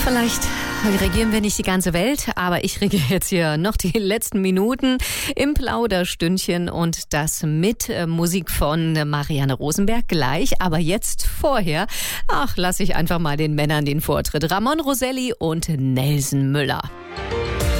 Vielleicht regieren wir nicht die ganze Welt, aber ich regiere jetzt hier noch die letzten Minuten im Plauderstündchen und das mit Musik von Marianne Rosenberg gleich. Aber jetzt vorher, lasse ich einfach mal den Männern den Vortritt. Ramon Roselli und Nelson Müller.